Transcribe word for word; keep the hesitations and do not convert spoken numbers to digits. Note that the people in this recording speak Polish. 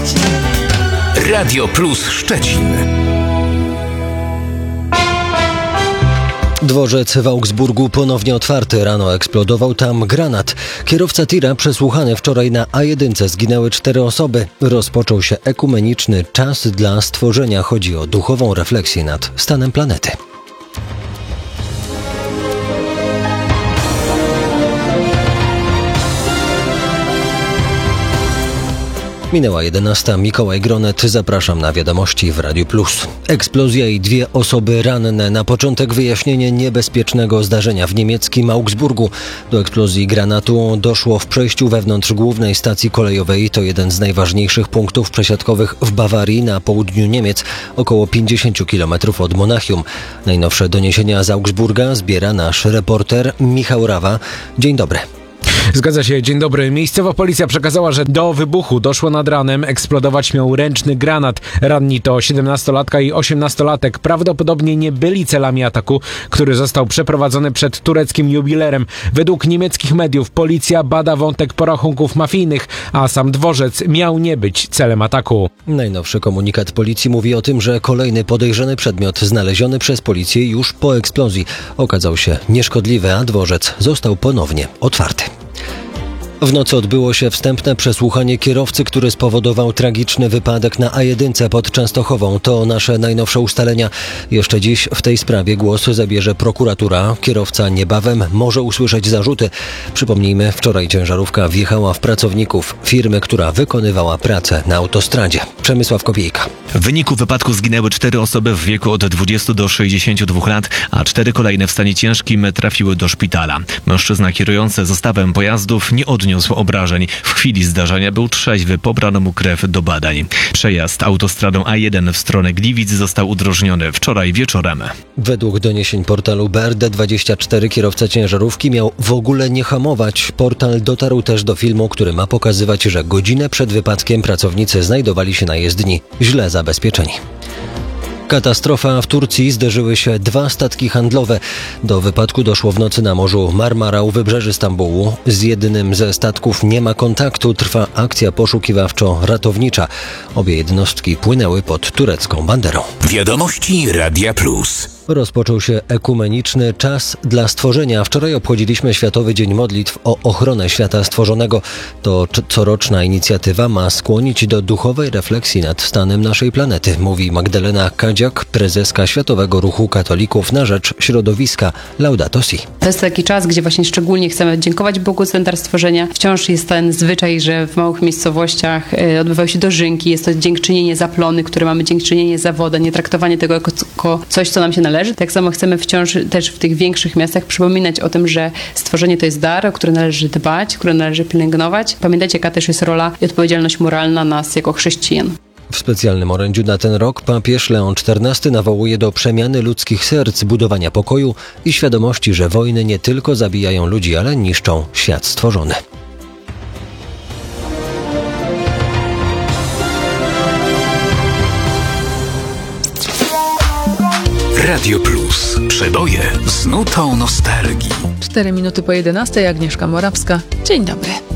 Radio Plus Szczecin. Dworzec w Augsburgu ponownie otwarty. Rano eksplodował tam granat. Kierowca tira przesłuchany wczoraj na A jeden. Zginęły cztery osoby. Rozpoczął się ekumeniczny czas dla stworzenia. Chodzi o duchową refleksję nad stanem planety. Minęła jedenasta. Mikołaj Gronet. Zapraszam na wiadomości w Radiu Plus. Eksplozja i dwie osoby ranne. Na początek wyjaśnienie niebezpiecznego zdarzenia w niemieckim Augsburgu. Do eksplozji granatu doszło w przejściu wewnątrz głównej stacji kolejowej. To jeden z najważniejszych punktów przesiadkowych w Bawarii na południu Niemiec, około pięćdziesiąt kilometrów od Monachium. Najnowsze doniesienia z Augsburga zbiera nasz reporter Michał Rawa. Dzień dobry. Zgadza się, dzień dobry. Miejscowa policja przekazała, że do wybuchu doszło nad ranem. Eksplodować miał ręczny granat. Ranni to siedemnastolatka i osiemnastolatek. Prawdopodobnie nie byli celami ataku, który został przeprowadzony przed tureckim jubilerem. Według niemieckich mediów policja bada wątek porachunków mafijnych, a sam dworzec miał nie być celem ataku. Najnowszy komunikat policji mówi o tym, że kolejny podejrzany przedmiot znaleziony przez policję już po eksplozji okazał się nieszkodliwy, a dworzec został ponownie otwarty. W nocy odbyło się wstępne przesłuchanie kierowcy, który spowodował tragiczny wypadek na A jeden pod Częstochową. To nasze najnowsze ustalenia. Jeszcze dziś w tej sprawie głos zabierze prokuratura. Kierowca niebawem może usłyszeć zarzuty. Przypomnijmy, wczoraj ciężarówka wjechała w pracowników firmy, która wykonywała pracę na autostradzie. Przemysław Kopiejka. W wyniku wypadku zginęły cztery osoby w wieku od dwudziestu do sześćdziesięciu dwóch lat, a cztery kolejne w stanie ciężkim trafiły do szpitala. Mężczyzna kierujący zestawem pojazdów nie odniósł obrażeń. W chwili zdarzenia był trzeźwy, pobrano mu krew do badań. Przejazd autostradą A jeden w stronę Gliwic został udrożniony wczoraj wieczorem. Według doniesień portalu B R D dwadzieścia cztery kierowca ciężarówki miał w ogóle nie hamować. Portal dotarł też do filmu, który ma pokazywać, że godzinę przed wypadkiem pracownicy znajdowali się na jezdni źle zabezpieczeni. Katastrofa w Turcji. Zderzyły się dwa statki handlowe. Do wypadku doszło w nocy na Morzu Marmara u wybrzeży Stambułu. Z jednym ze statków nie ma kontaktu. Trwa akcja poszukiwawczo-ratownicza. Obie jednostki płynęły pod turecką banderą. Wiadomości Radia Plus. Rozpoczął się ekumeniczny czas dla stworzenia. Wczoraj obchodziliśmy Światowy Dzień Modlitw o ochronę świata stworzonego. To coroczna inicjatywa ma skłonić do duchowej refleksji nad stanem naszej planety, mówi Magdalena Kadziak, prezeska Światowego Ruchu Katolików na rzecz środowiska Laudato Si. To jest taki czas, gdzie właśnie szczególnie chcemy dziękować Bogu za ten dar stworzenia. Wciąż jest ten zwyczaj, że w małych miejscowościach odbywają się dożynki. Jest to dziękczynienie za plony, które mamy, dziękczynienie za wodę, nie traktowanie tego jako coś, co nam się należy. Tak samo chcemy wciąż też w tych większych miastach przypominać o tym, że stworzenie to jest dar, o który należy dbać, który należy pielęgnować. Pamiętać, jaka też jest rola i odpowiedzialność moralna nas jako chrześcijan. W specjalnym orędziu na ten rok papież Leon czternasty nawołuje do przemiany ludzkich serc, budowania pokoju i świadomości, że wojny nie tylko zabijają ludzi, ale niszczą świat stworzony. Radio Plus. Przeboje z nutą nostalgii. Cztery minuty po jedenastej. Agnieszka Morawska. Dzień dobry.